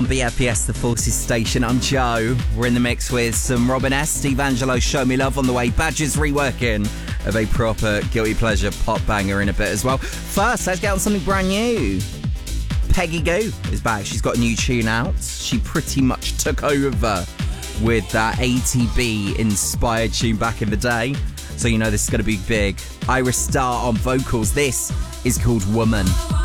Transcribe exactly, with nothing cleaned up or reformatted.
on B F P S, the Forces Station. I'm Joe. We're in the mix with some Robin S, Steve Angelo, Show Me Love on the way. Badger's reworking of a proper guilty pleasure pop banger in a bit as well. First, let's get on something brand new. Peggy Gou is back. She's got a new tune out. She pretty much took over with that A T B inspired tune back in the day. So you know this is going to be big. Iris Starr on vocals. This is called Woman.